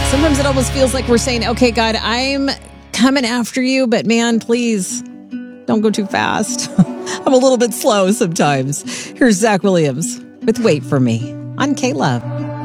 Sometimes it almost feels like we're saying, okay, God, I'm coming after you, but man, please don't go too fast. I'm a little bit slow sometimes. Here's Zach Williams with Wait For Me on K-Love.